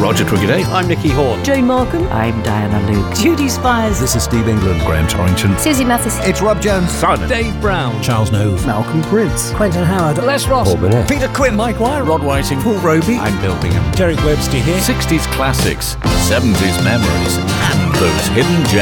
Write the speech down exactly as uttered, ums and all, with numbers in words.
Roger Twiggy. I'm Nicky Horn. Jane Markham. I'm Diana Luke. Judy Spires. This is Steve England. Graham Torrington. Susie Mathis. It's Rob Jones. Simon. Dave Brown. Charles Nove. Malcolm Prince. Quentin Howard. Les Ross. Paul Burnett. Peter Quinn. Mike Wire. Rod Whiting. Paul Roby. I'm Bill Bingham. Derek Webster here. sixties classics, seventies memories, and those hidden gems.